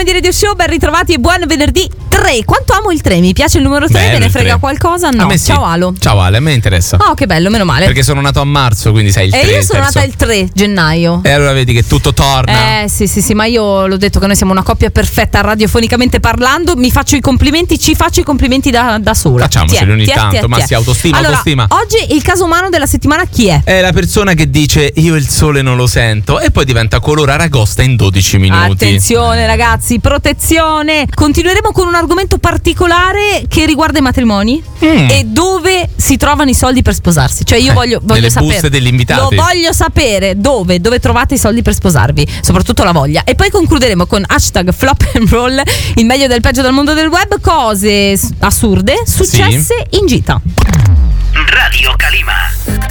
Comedy Radio Show, ben ritrovati e buon venerdì 3. Quanto amo il 3, mi piace il numero 3, Bello ve ne il frega 3. qualcosa? No, A me sì. ciao Alo. Ciao Ale, a me interessa. Oh, che bello, meno male. Perché sono nato a marzo, quindi sei il 3. E io sono terzo. nata il 3 gennaio. E allora vedi che tutto torna. Sì, ma io l'ho detto che noi siamo una coppia perfetta radiofonicamente parlando. Mi faccio i complimenti, ci faccio i complimenti da sola. Facciamoceli ogni tanto, ma sì, autostima, allora, autostima. Oggi il caso umano della settimana chi è? È la persona che dice io il sole non lo sento e poi diventa color aragosta in 12 minuti. Attenzione ragazzi, protezione. Continueremo con un argomento particolare che riguarda i matrimoni e dove si trovano i soldi per sposarsi. Cioè io voglio nelle sapere. buste degli invitati. Lo voglio sapere dove trovate i soldi per sposarvi, soprattutto la voglia. E poi concluderemo con hashtag flop and roll, il meglio del peggio dal mondo del web, cose assurde successe in gita. Radio Calima.